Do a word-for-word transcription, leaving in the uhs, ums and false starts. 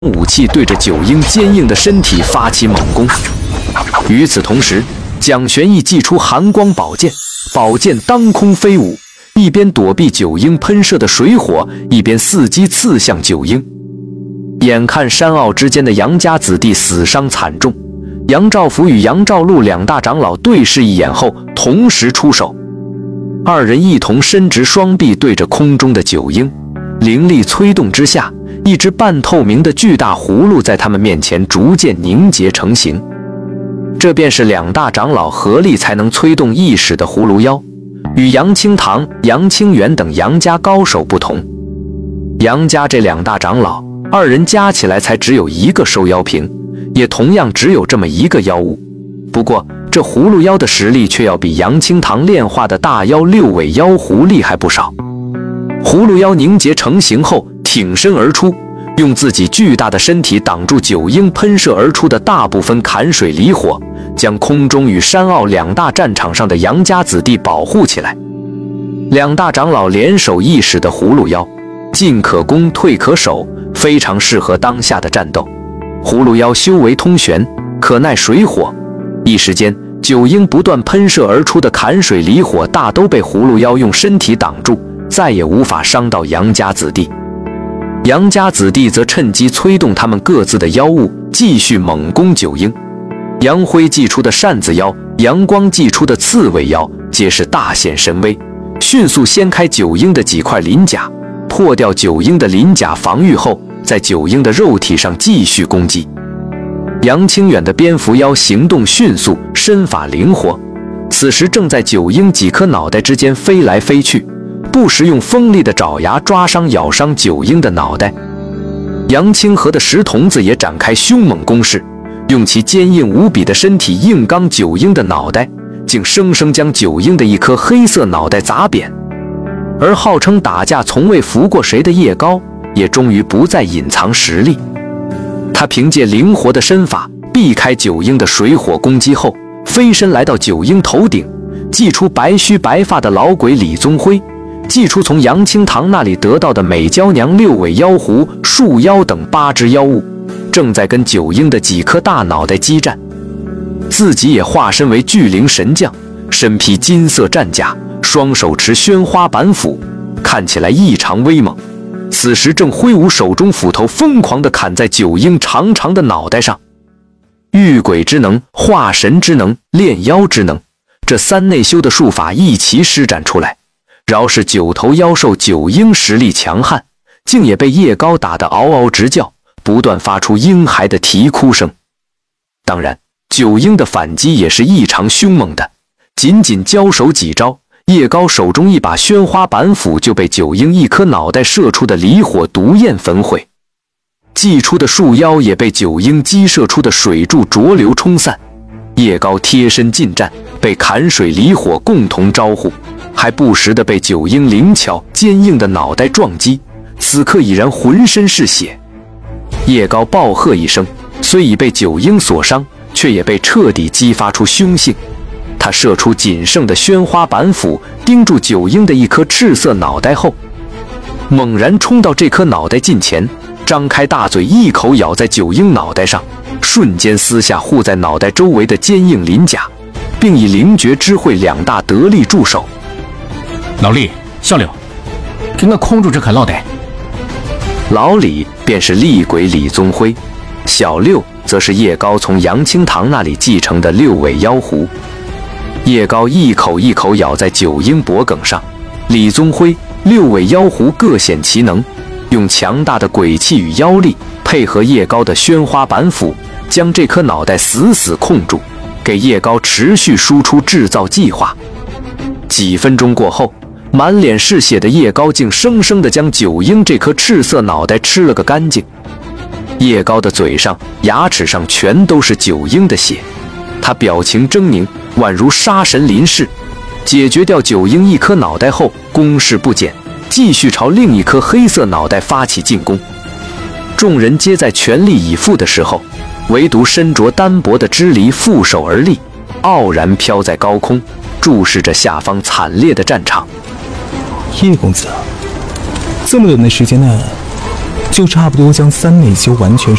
武器对着九婴坚硬的身体发起猛攻。与此同时，蒋玄义祭出寒光宝剑，宝剑当空飞舞，一边躲避九婴喷射的水火，一边伺机刺向九婴。眼看山坳之间的杨家子弟死伤惨重，杨兆福与杨兆禄两大长老对视一眼后，同时出手。二人一同伸直双臂，对着空中的九婴，灵力催动之下，一只半透明的巨大葫芦在他们面前逐渐凝结成型。这便是两大长老合力才能催动一使的葫芦妖。与杨清堂、杨清源等杨家高手不同，杨家这两大长老二人加起来才只有一个收妖瓶，也同样只有这么一个妖物。不过这葫芦妖的实力却要比杨清堂炼化的大妖六尾妖狐厉害不少。葫芦妖凝结成型后挺身而出，用自己巨大的身体挡住九婴喷射而出的大部分坎水离火，将空中与山坳两大战场上的杨家子弟保护起来。两大长老联手一使的葫芦妖，进可攻，退可守，非常适合当下的战斗。葫芦妖修为通玄，可耐水火，一时间九婴不断喷射而出的坎水离火大都被葫芦妖用身体挡住，再也无法伤到杨家子弟。杨家子弟则趁机催动他们各自的妖物，继续猛攻九婴。杨辉祭出的扇子妖，杨光祭出的刺猬妖，皆是大显神威，迅速掀开九婴的几块鳞甲，破掉九婴的鳞甲防御后，在九婴的肉体上继续攻击。杨清远的蝙蝠妖行动迅速，身法灵活，此时正在九婴几颗脑袋之间飞来飞去，不时用锋利的爪牙抓伤咬伤九婴的脑袋。杨清河的石童子也展开凶猛攻势，用其坚硬无比的身体硬刚九婴的脑袋，竟生生将九婴的一颗黑色脑袋砸扁。而号称打架从未服过谁的叶高，也终于不再隐藏实力。他凭借灵活的身法避开九婴的水火攻击后，飞身来到九婴头顶，祭出白须白发的老鬼李宗辉，祭出从杨清堂那里得到的美娇娘六尾妖狐、树妖等八只妖物，正在跟九婴的几颗大脑袋激战。自己也化身为巨灵神将，身披金色战甲，双手持宣花板斧，看起来异常威猛。此时正挥舞手中斧头，疯狂地砍在九婴长长的脑袋上。御鬼之能、化神之能、炼妖之能，这三内修的术法一齐施展出来，饶是九头妖兽九婴实力强悍，竟也被叶高打得嗷嗷直叫，不断发出婴孩的啼哭声。当然，九婴的反击也是异常凶猛的，仅仅交手几招，叶高手中一把宣花板斧就被九婴一颗脑袋射出的离火毒焰焚毁，祭出的树妖也被九婴击射出的水柱浊流冲散。叶高贴身近战，被坎水离火共同招呼，还不时地被九婴灵巧坚硬的脑袋撞击，此刻已然浑身是血。叶高暴喝一声，虽已被九婴所伤，却也被彻底激发出凶性。他射出仅剩的宣花板斧，盯住九婴的一颗赤色脑袋后，猛然冲到这颗脑袋近前，张开大嘴一口咬在九婴脑袋上，瞬间撕下护在脑袋周围的坚硬鳞甲，并以灵觉之慧两大得力助手。 老李、小六，给我控住这颗脑袋。 老李便是厉鬼李宗辉，小六则是叶高从杨清堂那里继承的六尾妖狐。叶高一口一口咬在九婴脖颈上，李宗辉、六尾妖狐各显其能，用强大的鬼气与妖力，配合叶高的宣花板斧，将这颗脑袋死死控住，给叶高持续输出制造计划。几分钟过后，满脸是血的叶高竟生生地将九婴这颗赤色脑袋吃了个干净。叶高的嘴上、牙齿上全都是九婴的血，他表情狰狞，宛如杀神临世。解决掉九婴一颗脑袋后，攻势不减，继续朝另一颗黑色脑袋发起进攻。众人皆在全力以赴的时候，唯独身着单薄的支离负手而立，傲然飘在高空，注视着下方惨烈的战场。 叶公子，这么短的时间呢， 就差不多将三昧修完全